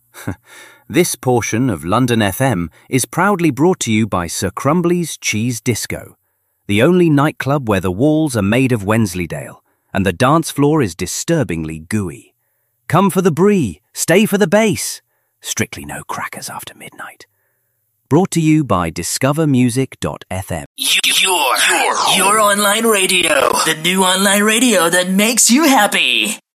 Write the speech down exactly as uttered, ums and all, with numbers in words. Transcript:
This portion of London F M is proudly brought to you by Sir Crumbly's Cheese Disco, the only nightclub where the walls are made of Wensleydale and the dance floor is disturbingly gooey. Come for the brie, stay for the bass. Strictly no crackers after midnight. Brought to you by discover music dot f m. Your, your, your online radio. The new online radio that makes you happy.